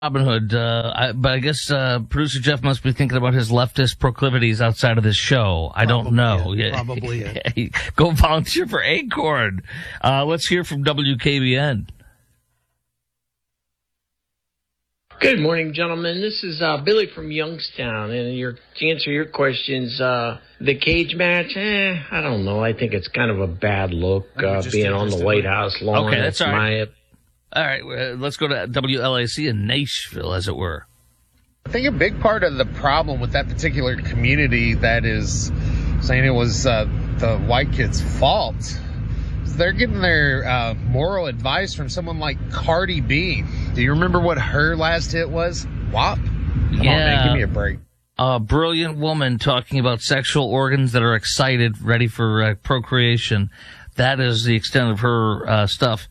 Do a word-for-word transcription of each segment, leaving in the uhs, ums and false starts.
Robin Hood, uh, I, but I guess uh, producer Jeff must be thinking about his leftist proclivities outside of this show. I Probably don't know. It. Probably it. Go volunteer for Acorn. Uh, let's hear from W K B N. Good morning, gentlemen. This is uh, Billy from Youngstown, and your, to answer your questions, uh, the cage match, eh, I don't know. I think it's kind of a bad look uh, being on the White House lawn. Okay, that's all right. My, All right, uh, let's go to W L A C in Nashville, as it were. I think a big part of the problem with that particular community that is saying it was uh, the white kids' fault is they're getting their uh, moral advice from someone like Cardi B. Do you remember what her last hit was? W A P. Come yeah. on, man, give me a break. A brilliant woman talking about sexual organs that are excited, ready for uh, procreation. That is the extent of her uh, stuff.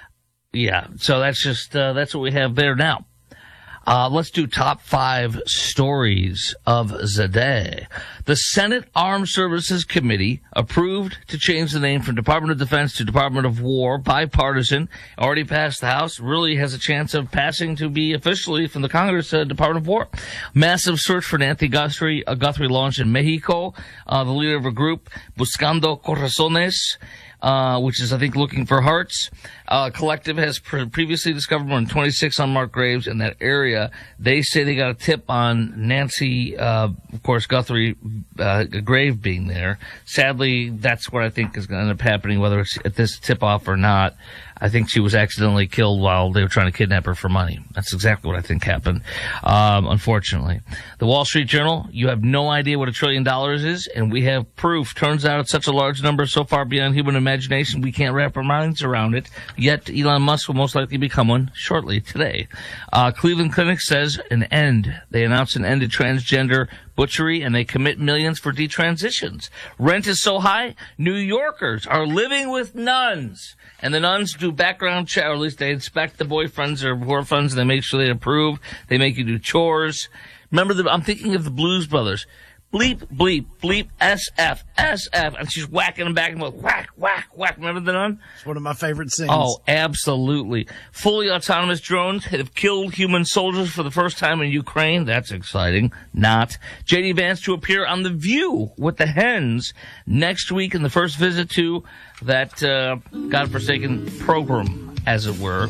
Yeah, so that's just, uh, that's what we have there now. Uh, let's do top five stories of the day. The Senate Armed Services Committee approved to change the name from Department of Defense to Department of War, bipartisan, already passed the House, really has a chance of passing to be officially from the Congress, uh, Department of War. Massive search for Nancy Guthrie, uh, Guthrie launched in Mexico, uh, the leader of a group, Buscando Corazones, Uh, which is, I think, looking for hearts. Uh, Collective has pre- previously discovered more than twenty-six unmarked graves in that area. They say they got a tip on Nancy, uh, of course, Guthrie, uh, grave being there. Sadly, that's what I think is going to end up happening, whether it's at this tip-off or not. I think she was accidentally killed while they were trying to kidnap her for money. That's exactly what I think happened, um, unfortunately. The Wall Street Journal, you have no idea what a trillion dollars is, and we have proof. Turns out it's such a large number, so far beyond human imagination, we can't wrap our minds around it. Yet Elon Musk will most likely become one shortly today. Uh, Cleveland Clinic says an end. They announced an end to transgender butchery, and they commit millions for detransitions. Rent is so high, New Yorkers are living with nuns. And the nuns do background check, or at least they inspect the boyfriends or boyfriends, and they make sure they approve. They make you do chores. Remember, the, I'm thinking of the Blues Brothers. Bleep, bleep, bleep, S F, S F. And she's whacking them back and forth. Whack, whack, whack. Remember the nun? It's one of my favorite scenes. Oh, absolutely. Fully autonomous drones have killed human soldiers for the first time in Ukraine. That's exciting. Not. J D Vance to appear on The View with the Hens next week in the first visit to that uh, godforsaken program, as it were.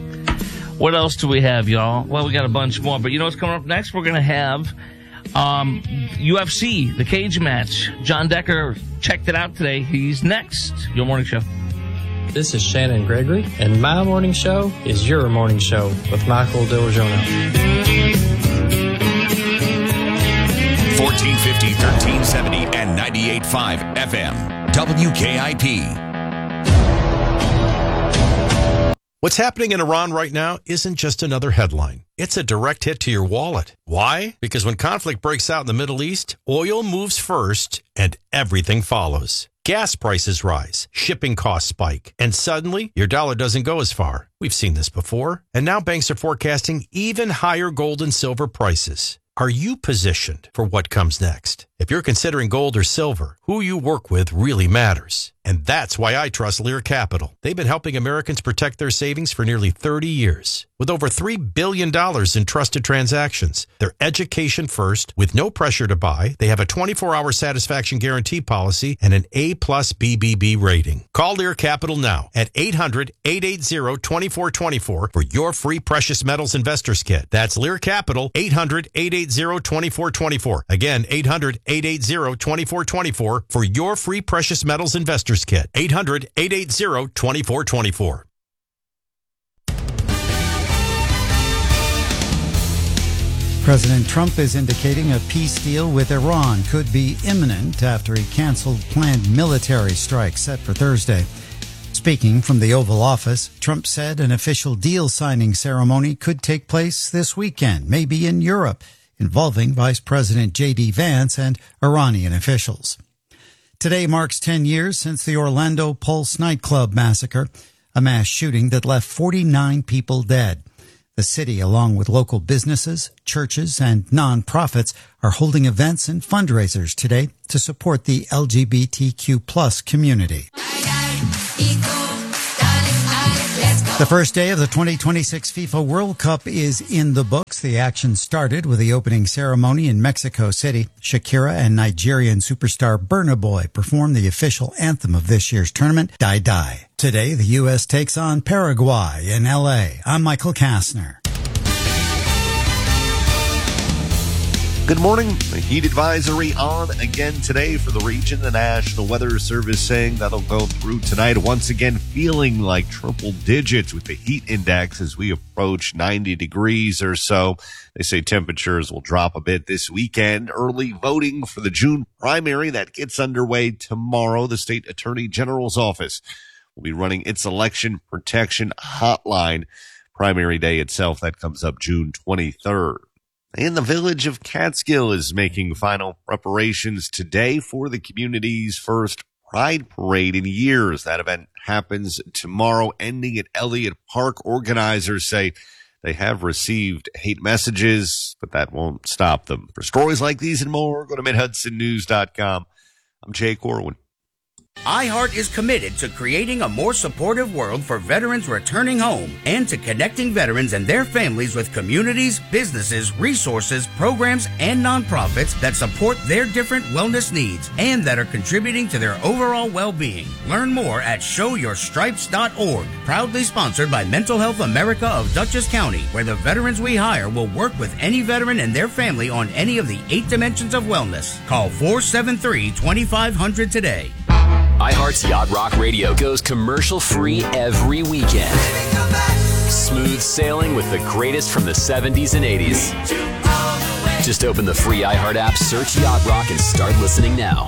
What else do we have, y'all? Well, we got a bunch more. But you know what's coming up next? We're going to have um, U F C, the cage match. John Decker checked it out today. He's next. Your morning show. This is Shannon Gregory, and my morning show is your morning show with Michael Diligiono. fourteen fifty, thirteen seventy, and ninety-eight point five F M. W K I P. What's happening in Iran right now isn't just another headline. It's a direct hit to your wallet. Why? Because when conflict breaks out in the Middle East, oil moves first and everything follows. Gas prices rise, shipping costs spike, and suddenly your dollar doesn't go as far. We've seen this before, and now banks are forecasting even higher gold and silver prices. Are you positioned for what comes next? If you're considering gold or silver, who you work with really matters. And that's why I trust Lear Capital. They've been helping Americans protect their savings for nearly thirty years. With over three billion dollars in trusted transactions, they're education first, with no pressure to buy. They have a twenty-four hour satisfaction guarantee policy and an A plus B B B rating. Call Lear Capital now at eight hundred, eight eight zero, two four two four for your free precious metals investors kit. That's Lear Capital, eight hundred, eight eight zero, two four two four. Again, eight hundred, eight eight zero, two four two four for your free precious metals investors kit. eight hundred, eight eight zero, two four two four. President Trump is indicating a peace deal with Iran could be imminent after he canceled planned military strikes set for Thursday. Speaking from the Oval Office, Trump said an official deal signing ceremony could take place this weekend, maybe in Europe, involving Vice President J D Vance and Iranian officials. Today marks ten years since the Orlando Pulse nightclub massacre, a mass shooting that left forty-nine people dead. The city, along with local businesses, churches, and nonprofits, are holding events and fundraisers today to support the L G B T Q plus community. Let's go. The first day of the twenty twenty-six FIFA World Cup is in the books. The action started with the opening ceremony in Mexico City. Shakira and Nigerian superstar Burna Boy performed the official anthem of this year's tournament, Die Die. Today, the U S takes on Paraguay in L A. I'm Michael Kastner. Good morning. A heat advisory on again today for the region. The National Weather Service saying that'll go through tonight. Once again, feeling like triple digits with the heat index as we approach ninety degrees or so. They say temperatures will drop a bit this weekend. Early voting for the June primary that gets underway tomorrow. The state attorney general's office will be running its election protection hotline. Primary day itself, that comes up June twenty-third. And the village of Catskill is making final preparations today for the community's first Pride Parade in years. That event happens tomorrow, ending at Elliott Park. Organizers say they have received hate messages, but that won't stop them. For stories like these and more, go to mid hudson news dot com. I'm Jay Corwin. iHeart is committed to creating a more supportive world for veterans returning home and to connecting veterans and their families with communities, businesses, resources, programs, and nonprofits that support their different wellness needs and that are contributing to their overall well-being. Learn more at show your stripes dot org. Proudly sponsored by Mental Health America of Dutchess County, where the veterans we hire will work with any veteran and their family on any of the eight dimensions of wellness. Call four seven three, two five zero zero today. iHeart's Yacht Rock Radio goes commercial-free every weekend. Smooth sailing with the greatest from the seventies and eighties. Just open the free iHeart app, search Yacht Rock, and start listening now.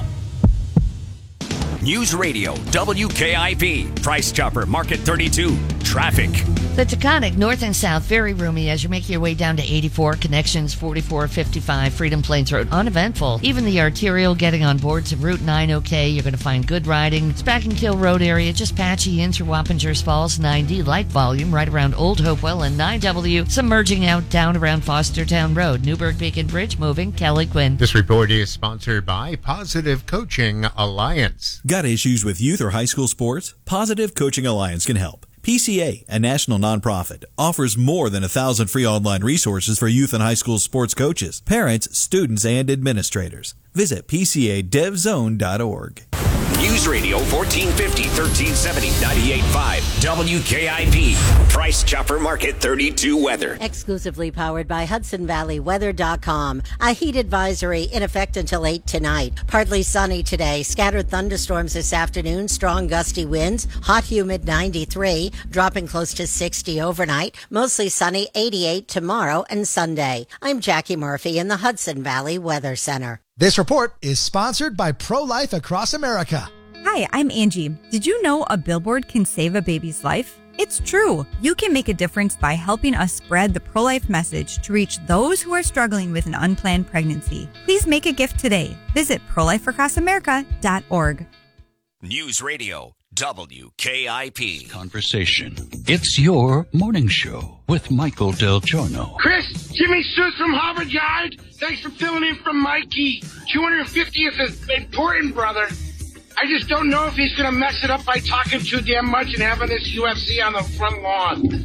News Radio, W K I P, Price Chopper, Market thirty-two, traffic. The Taconic, north and south, very roomy as you make your way down to eighty-four. Connections forty-four fifty-five, Freedom Plains Road, uneventful. Even the arterial getting on board to Route nine okay. You're going to find good riding. Spack-and-Kill Road area, just patchy in through Wappingers Falls. nine D, light volume right around Old Hopewell. And nine W, submerging out down around Fostertown Road. Newburgh Beacon Bridge moving. Kelly Quinn. This report is sponsored by Positive Coaching Alliance. Got issues with youth or high school sports? Positive Coaching Alliance can help. P C A, a national nonprofit, offers more than a thousand free online resources for youth and high school sports coaches, parents, students, and administrators. Visit P C A dev zone dot org. News Radio fourteen fifty, thirteen seventy, ninety-eight point five, W K I P, Price Chopper Market thirty-two weather. Exclusively powered by Hudson Valley Weather dot com. A heat advisory in effect until eight tonight. Partly sunny today. Scattered thunderstorms this afternoon. Strong gusty winds. Hot, humid ninety-three. Dropping close to sixty overnight. Mostly sunny eighty-eight tomorrow and Sunday. I'm Jackie Murphy in the Hudson Valley Weather Center. This report is sponsored by Pro-Life Across America. Hi, I'm Angie. Did you know a billboard can save a baby's life? It's true. You can make a difference by helping us spread the pro-life message to reach those who are struggling with an unplanned pregnancy. Please make a gift today. Visit pro life across america dot org. News Radio, W K I P. Conversation. It's your morning show with Michael Del Giorno. Chris, Jimmy Seuss from Harvard Yard. Thanks for filling in from Mikey. two hundred fiftieth is important, brother. I just don't know if he's going to mess it up by talking too damn much and having this U F C on the front lawn.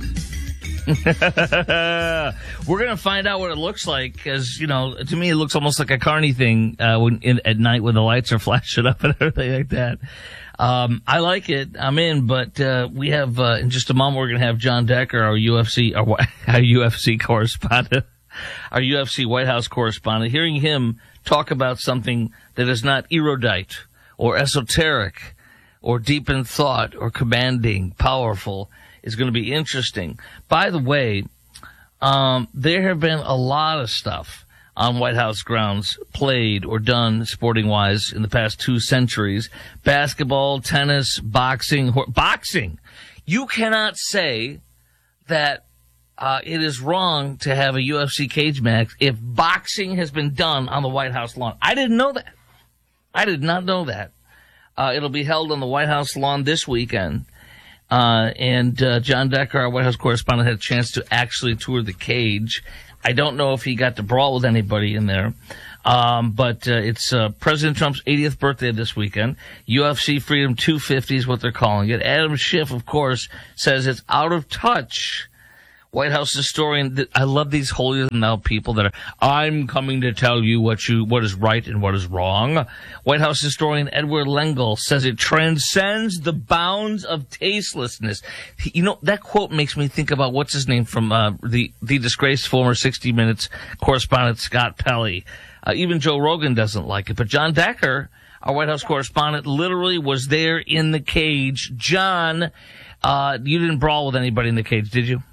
We're going to find out what it looks like because, you know, to me it looks almost like a carny thing uh, when in, at night when the lights are flashing up and everything like that. Um, I like it. I'm in, but uh, we have uh, in just a moment we're going to have John Decker, our U F C, our, our U F C correspondent, our U F C White House correspondent. Hearing him talk about something that is not erudite or esoteric or deep in thought or commanding, powerful is going to be interesting. By the way, um, there have been a lot of stuff on White House grounds played or done sporting-wise in the past two centuries. Basketball, tennis, boxing. Ho- boxing! You cannot say that uh, it is wrong to have a U F C cage match if boxing has been done on the White House lawn. I didn't know that. I did not know that. Uh, it'll be held on the White House lawn this weekend. Uh, and uh, John Decker, our White House correspondent, had a chance to actually tour the cage. I don't know if he got to brawl with anybody in there. Um, but uh, it's uh, President Trump's eightieth birthday this weekend. U F C Freedom two fifty is what they're calling it. Adam Schiff, of course, says it's out of touch. White House historian, I love these holier-than-thou people that are, I'm coming to tell you what you what is right and what is wrong. White House historian Edward Lengel says it transcends the bounds of tastelessness. You know, that quote makes me think about, what's his name from uh, the, the disgraced former sixty minutes correspondent Scott Pelley. Uh, even Joe Rogan doesn't like it. But John Decker, our White House correspondent, literally was there in the cage. John, uh, you didn't brawl with anybody in the cage, did you?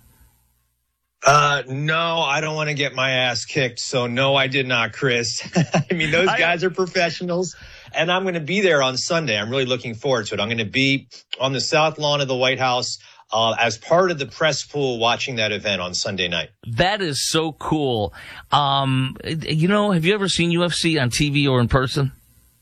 Uh, no, I don't want to get my ass kicked. So no, I did not, Chris. I mean, those guys are professionals, and I'm going to be there on Sunday. I'm really looking forward to it. I'm going to be on the south lawn of the White House, uh, as part of the press pool watching that event on Sunday night. That is so cool. Um, you know, have you ever seen U F C on T V or in person?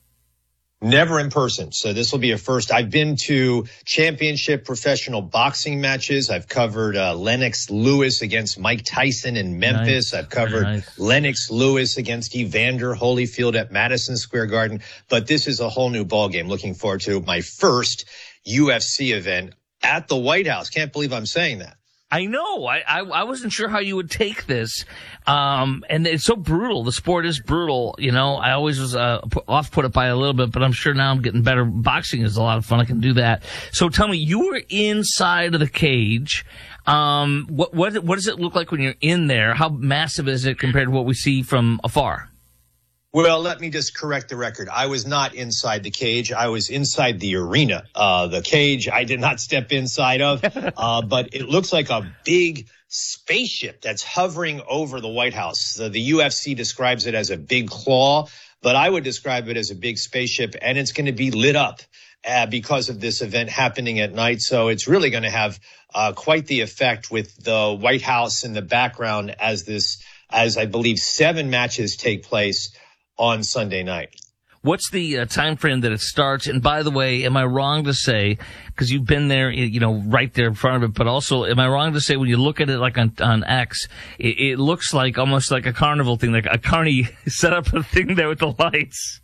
Never in person. So this will be a first. I've been to championship professional boxing matches. I've covered uh, Lennox Lewis against Mike Tyson in Memphis. Nice. I've covered nice. Lennox Lewis against Evander Holyfield at Madison Square Garden. But this is a whole new ballgame. Looking forward to my first U F C event at the White House. Can't believe I'm saying that. I know. I, I, I wasn't sure how you would take this. Um, and it's so brutal. The sport is brutal. You know, I always was, uh, off put it by a little bit, but I'm sure now I'm getting better. Boxing is a lot of fun. I can do that. So tell me, you were inside of the cage. Um, what, what, what does it look like when you're in there? How massive is it compared to what we see from afar? Well, let me just correct the record. I was not inside the cage. I was inside the arena. Uh, the cage I did not step inside of, uh, but it looks like a big spaceship that's hovering over the White House. The, the U F C describes it as a big claw, but I would describe it as a big spaceship, and it's going to be lit up uh, because of this event happening at night. So it's really going to have uh, quite the effect with the White House in the background as this, as I believe seven matches take place on Sunday night. What's the uh, time frame that it starts? And by the way, am I wrong to say, because you've been there, you know, right there in front of it, but also, am I wrong to say when you look at it like on, on X, it, it looks like almost like a carnival thing, like a carny set up a thing there with the lights?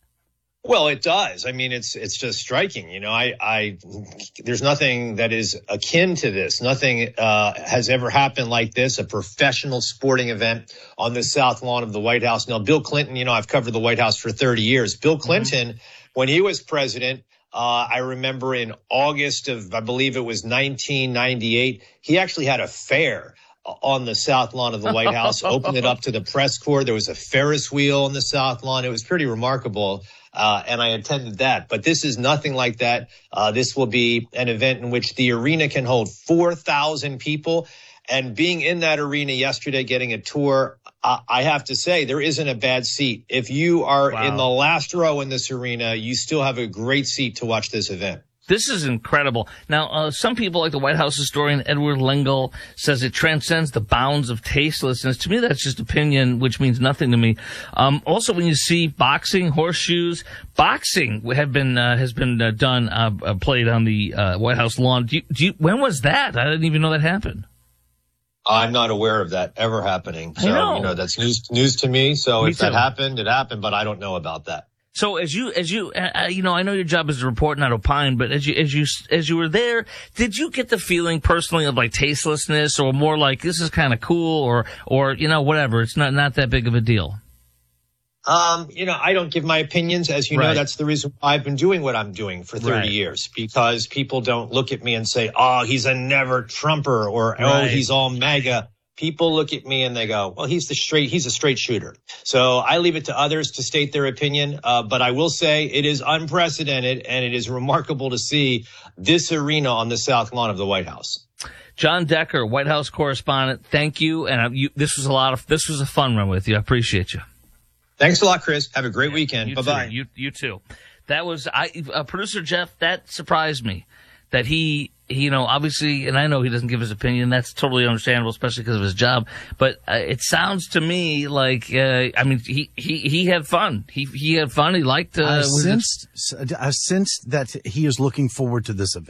Well, it does. I mean, it's it's just striking. You know, I, I there's nothing that is akin to this. Nothing uh, has ever happened like this, a professional sporting event on the south lawn of the White House. Now, Bill Clinton, you know, I've covered the White House for thirty years. Bill Clinton, mm-hmm. when he was president, uh, I remember in August of, I believe it was nineteen ninety-eight, he actually had a fair on the south lawn of the White House, opened it up to the press corps. There was a Ferris wheel on the south lawn. It was pretty remarkable. Uh, and I attended that. But this is nothing like that. Uh, this will be an event in which the arena can hold four thousand people. And being in that arena yesterday, getting a tour, uh, I have to say there isn't a bad seat. If you are wow. in the last row in this arena, you still have a great seat to watch this event. This is incredible. Now, uh, some people, like the White House historian Edward Lengel, says it transcends the bounds of tastelessness. To me, that's just opinion, which means nothing to me. Um, also, when you see boxing, horseshoes, boxing have been uh, has been uh, done, uh, uh, played on the uh, White House lawn. Do you, do you, when was that? I didn't even know that happened. I'm not aware of that ever happening. So, know. you know, that's news news to me. So me if too. that happened, it happened, but I don't know about that. So as you, as you, uh, you know, I know your job is to report, not opine, but as you, as you, as you were there, did you get the feeling personally of like tastelessness or more like this is kind of cool or, or, you know, whatever, it's not, not that big of a deal? Um, you know, I don't give my opinions. As you right. know, that's the reason why I've been doing what I'm doing for thirty right. years, because people don't look at me and say, oh, he's a never Trumper or, right. oh, he's all MAGA. People look at me and they go, well, he's the straight, he's a straight shooter. So I leave it to others to state their opinion. Uh, but I will say it is unprecedented and it is remarkable to see this arena on the south lawn of the White House. John Decker, White House correspondent. Thank you. And uh, you, this was a lot of, this was a fun run with you. I appreciate you. Thanks a lot, Chris. Have a great yeah, weekend. Bye bye. You, you too. That was, I, uh, producer Jeff, that surprised me that he, you know, obviously, and I know he doesn't give his opinion. That's totally understandable, especially because of his job. But uh, it sounds to me like, uh, I mean, he, he, he had fun. He he had fun. He liked. Uh, I sensed, I sensed that he is looking forward to this event.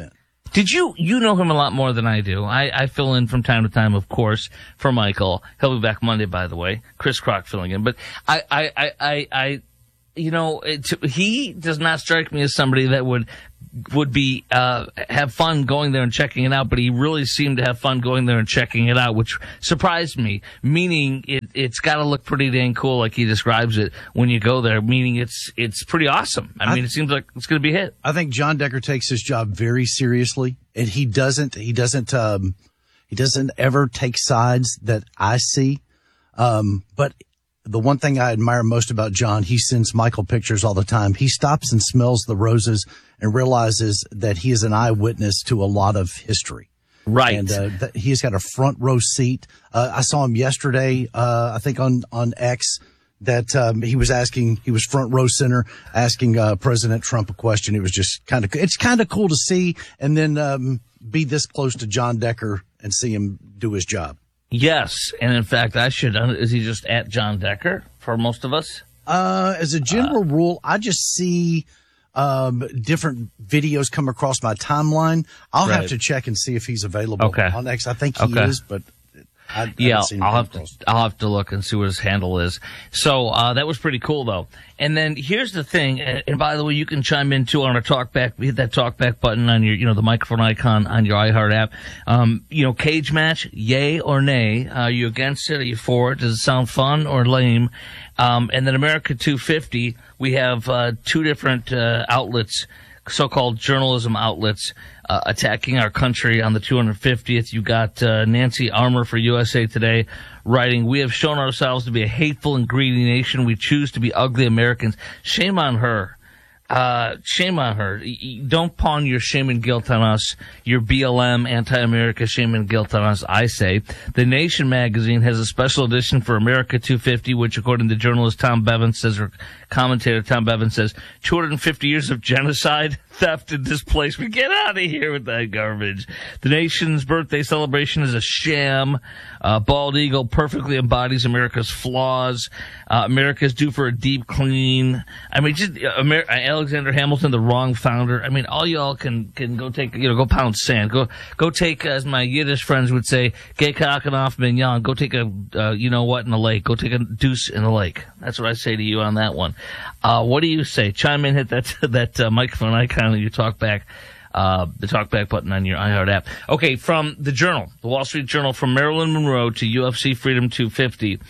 Did you, you know him a lot more than I do. I, I fill in from time to time, of course, for Michael. He'll be back Monday, by the way. Chris Crock filling in. But I, I, I, I, I you know, it, he does not strike me as somebody that would, would be, uh, have fun going there and checking it out, but he really seemed to have fun going there and checking it out, which surprised me, meaning it, it's gotta look pretty dang cool like he describes it when you go there, meaning it's, it's pretty awesome. I, I mean, it seems like it's gonna be a hit. I think John Decker takes his job very seriously, and he doesn't, he doesn't, um, he doesn't ever take sides that I see. Um, but the one thing I admire most about John, he sends Michael pictures all the time. He stops and smells the roses and realizes that he is an eyewitness to a lot of history. Right. And uh, that he's got a front row seat. Uh, I saw him yesterday, uh, I think on, on X, that um, he was asking, he was front row center asking uh, President Trump a question. It was just kind of, it's kind of cool to see and then um, be this close to John Decker and see him do his job. Yes, and in fact, I should. Is he just at John Decker for most of us? Uh, as a general uh, rule, I just see um, different videos come across my timeline. I'll right. have to check and see if he's available okay. on X. I think he okay. is, but I, yeah, I I'll have to. I'll have to look and see what his handle is. So uh, that was pretty cool, though. And then here's the thing. And, and by the way, you can chime in too on our talkback. Hit that talkback button on your, you know, the microphone icon on your iHeart app. Um, you know, cage match, yay or nay? Are you against it? Are you for it? Does it sound fun or lame? Um, and then America two fifty, we have uh, two different uh, outlets, so-called journalism outlets, uh, attacking our country on the two hundred fiftieth. You got uh, Nancy Armour for U S A Today writing, "We have shown ourselves to be a hateful and greedy nation. We choose to be ugly Americans." Shame on her. Uh, shame on her. Don't pawn your shame and guilt on us, your B L M, anti-America shame and guilt on us, I say. The Nation magazine has a special edition for America two fifty, which according to journalist Tom Bevins says, or commentator Tom Bevins says, two hundred fifty years of genocide, theft, and displacement. Get out of here with that garbage. The Nation's birthday celebration is a sham. Uh, Bald Eagle perfectly embodies America's flaws. Uh, America's due for a deep clean. I mean, just uh, Amer- Alexander Hamilton, the wrong founder. I mean, all y'all can, can go take, you know, go pound sand. Go, go take, as my Yiddish friends would say, gay kaken off mignon. Go take a, uh, you know what, in the lake. Go take a deuce in the lake. That's what I say to you on that one. Uh, what do you say? Chime in, hit that, that uh, microphone icon and you talk back. Uh, the talkback button on your iHeart app. Okay, from the Journal, the Wall Street Journal, from Marilyn Monroe to U F C Freedom two fifty.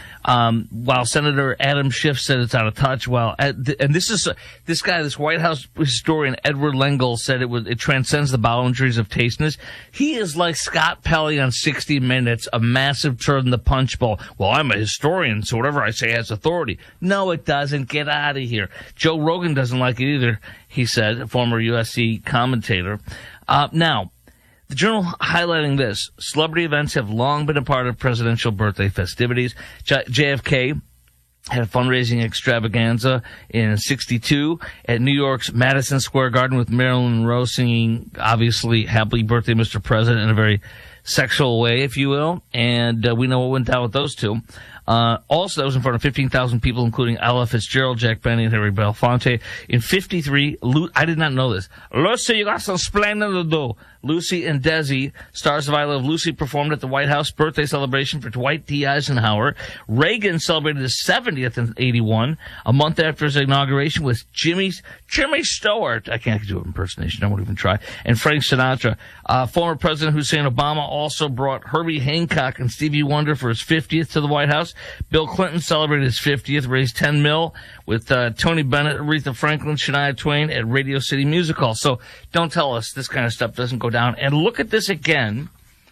Um, while Senator Adam Schiff said it's out of touch, while, and this is, this guy, this White House historian, Edward Lengel, said it was, it transcends the boundaries of tasteness. He is like Scott Pelley on sixty minutes, a massive turd in the punch bowl. Well, I'm a historian, so whatever I say has authority. No, it doesn't. Get out of here. Joe Rogan doesn't like it either, he said, a former U S C commentator. Uh, now, the Journal highlighting this. Celebrity events have long been a part of presidential birthday festivities. J- JFK had a fundraising extravaganza in sixty-two at New York's Madison Square Garden with Marilyn Monroe singing, obviously, Happy Birthday, Mister President, in a very sexual way, if you will. And uh, we know what went down with those two. Uh, also, that was in front of fifteen thousand people, including Ella Fitzgerald, Jack Benny, and Harry Belafonte. In fifty-three, Lu- I did not know this. Lucy, you got some splendid to do. Lucy and Desi, stars of I Love Lucy, performed at the White House birthday celebration for Dwight D. Eisenhower. Reagan celebrated his seventieth in eighty-one, a month after his inauguration, with Jimmy, Jimmy Stewart. I can't do an impersonation. I won't even try. And Frank Sinatra. Uh, former President Hussein Obama also brought Herbie Hancock and Stevie Wonder for his fiftieth to the White House. Bill Clinton celebrated his fiftieth, raised ten mil with uh, Tony Bennett, Aretha Franklin, Shania Twain at Radio City Music Hall. So don't tell us this kind of stuff doesn't go down. And look at this again.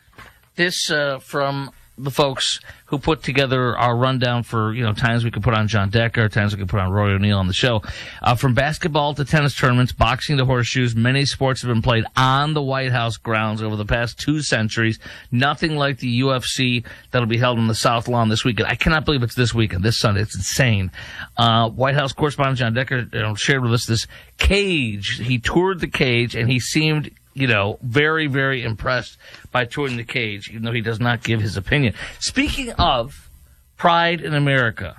This uh, from the folks who put together our rundown for, you know, times we could put on John Decker, times we could put on Roy O'Neill on the show. Uh, from basketball to tennis tournaments, boxing to horseshoes, many sports have been played on the White House grounds over the past two centuries. Nothing like the U F C that'll be held on the South Lawn this weekend. I cannot believe it's this weekend, this Sunday. It's insane. Uh, White House correspondent John Decker you know, shared with us this cage. He toured the cage, and he seemed, you know, very, very impressed by touring the cage, even though he does not give his opinion. Speaking of pride in America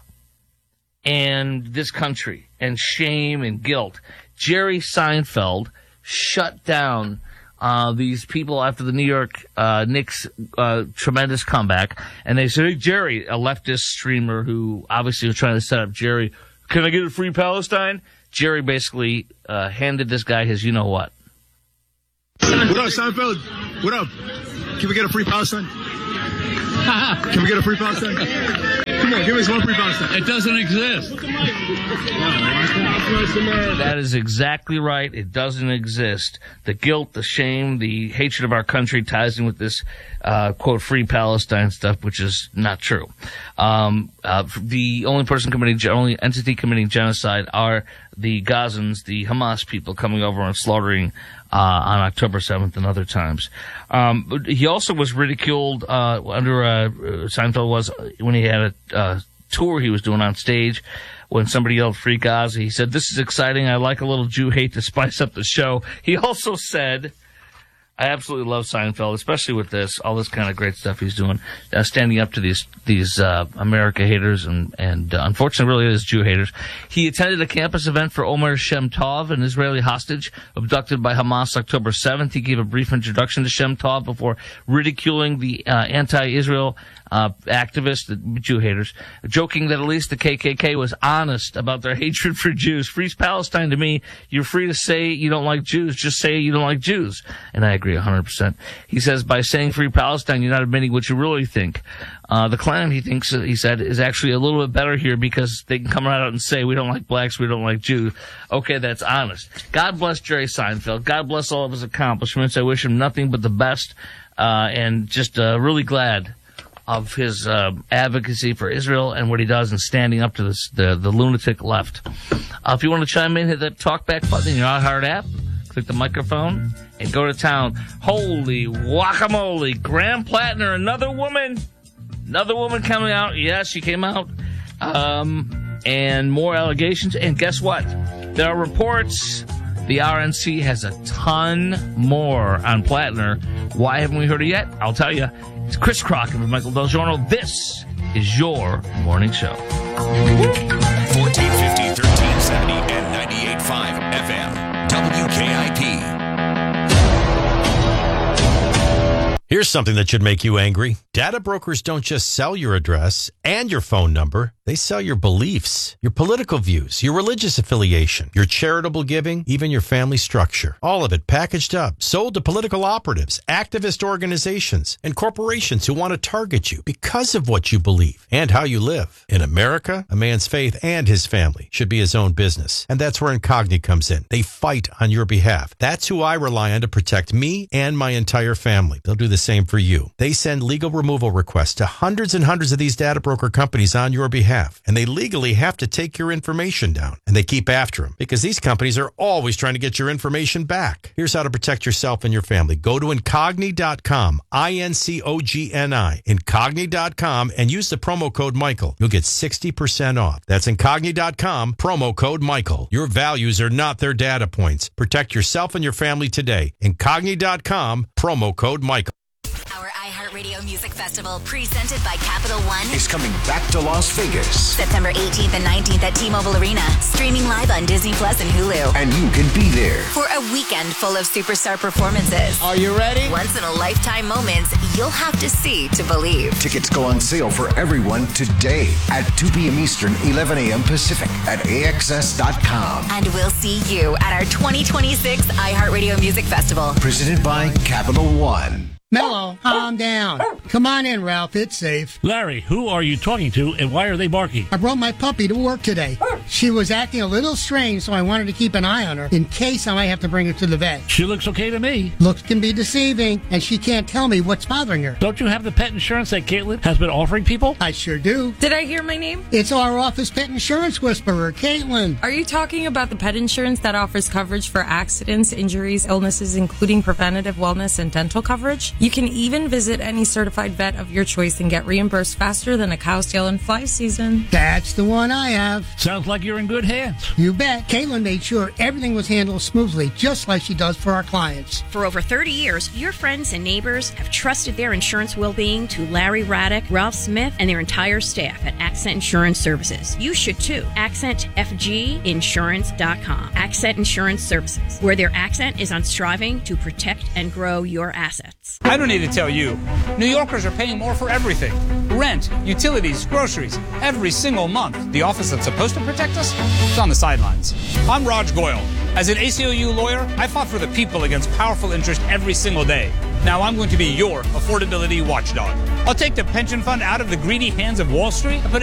and this country and shame and guilt, Jerry Seinfeld shut down uh, these people after the New York uh, Knicks uh, tremendous comeback, and they said, hey, Jerry, a leftist streamer who obviously was trying to set up Jerry, can I get a free Palestine? Jerry basically uh, handed this guy his you-know-what. What up, Seinfeld? What up? Can we get a free Palestine? Can we get a free Palestine? Come on, give us one free Palestine. It doesn't exist. That is exactly right. It doesn't exist. The guilt, the shame, the hatred of our country ties in with this, uh, quote, free Palestine stuff, which is not true. Um, uh, the only person committing, only entity committing genocide are the Gazans, the Hamas people coming over and slaughtering uh, on October seventh and other times. Um, but he also was ridiculed uh, under uh, Seinfeld was when he had a uh, tour he was doing on stage. When somebody yelled "Free Gaza," he said, "This is exciting. I like a little Jew hate to spice up the show." He also said, I absolutely love Seinfeld, especially with this, all this kind of great stuff he's doing, uh, standing up to these these uh, America haters and, and uh, unfortunately really is Jew haters. He attended a campus event for Omer Shem Tov, an Israeli hostage abducted by Hamas October seventh. He gave a brief introduction to Shem Tov before ridiculing the uh, anti-Israel uh, activists, the Jew haters, joking that at least the K K K was honest about their hatred for Jews. Free Palestine to me, you're free to say you don't like Jews, just say you don't like Jews. And I agree one hundred percent. He says by saying Free Palestine, you're not admitting what you really think. Uh, the Klan, he thinks, he said, is actually a little bit better here because they can come right out and say, we don't like blacks, we don't like Jews. Okay, that's honest. God bless Jerry Seinfeld. God bless all of his accomplishments. I wish him nothing but the best, uh, and just uh, really glad of his uh, advocacy for Israel and what he does in standing up to this, the, the lunatic left. Uh, if you want to chime in, hit that talkback button in your iHeart app. Click the microphone and go to town. Holy guacamole. Graham Plattner, another woman. Another woman coming out. Yes, she came out. Um, and more allegations. And guess what? There are reports. The R N C has a ton more on Plattner. Why haven't we heard it yet? I'll tell you. It's Chris Crockett with Michael Del Giorno. This is your morning show. fourteen fifty, thirteen seventy, and ninety-eight point five F M. W K I P. Here's something that should make you angry. Data brokers don't just sell your address and your phone number. They sell your beliefs, your political views, your religious affiliation, your charitable giving, even your family structure. All of it packaged up, sold to political operatives, activist organizations, and corporations who want to target you because of what you believe and how you live. In America, a man's faith and his family should be his own business. And that's where Incogni comes in. They fight on your behalf. That's who I rely on to protect me and my entire family. They'll do the same for you. They send legal removal requests to hundreds and hundreds of these data broker companies on your behalf, and they legally have to take your information down, and they keep after them because these companies are always trying to get your information back. Here's how to protect yourself and your family. Go to Incogni dot com, I N C O G N I, Incogni dot com, and use the promo code Michael. You'll get sixty percent off. That's Incogni dot com, promo code Michael. Your values are not their data points. Protect yourself and your family today. Incogni dot com, promo code Michael. Our iHeartRadio Music Festival, presented by Capital One, is coming back to Las Vegas. September eighteenth and nineteenth at T-Mobile Arena. Streaming live on Disney Plus and Hulu. And you can be there for a weekend full of superstar performances. Are you ready? Once in a lifetime moments you'll have to see to believe. Tickets go on sale for everyone today at two p.m. Eastern, eleven a.m. Pacific at A X S dot com. And we'll see you at our twenty twenty-six iHeartRadio Music Festival. Presented by Capital One. Mellow, calm down. Come on in, Ralph. It's safe. Larry, who are you talking to and why are they barking? I brought my puppy to work today. She was acting a little strange, so I wanted to keep an eye on her in case I might have to bring her to the vet. She looks okay to me. Looks can be deceiving, and she can't tell me what's bothering her. Don't you have the pet insurance that Caitlin has been offering people? I sure do. Did I hear my name? It's our office pet insurance whisperer, Caitlin. Are you talking about the pet insurance that offers coverage for accidents, injuries, illnesses, including preventative wellness and dental coverage? You can even visit any certified vet of your choice and get reimbursed faster than a cow's tail in fly season. That's the one I have. Sounds like you're in good hands. You bet. Caitlin made sure everything was handled smoothly, just like she does for our clients. For over thirty years, your friends and neighbors have trusted their insurance well-being to Larry Raddick, Ralph Smith, and their entire staff at Accent Insurance Services. You should too. accent f g insurance dot com. Accent Insurance Services, where their accent is on striving to protect and grow your assets. I don't need to tell you. New Yorkers are paying more for everything. Rent, utilities, groceries, every single month. The office that's supposed to protect us is on the sidelines. I'm Raj Goyal. As an A C L U lawyer, I fought for the people against powerful interest every single day. Now I'm going to be your affordability watchdog. I'll take the pension fund out of the greedy hands of Wall Street and put it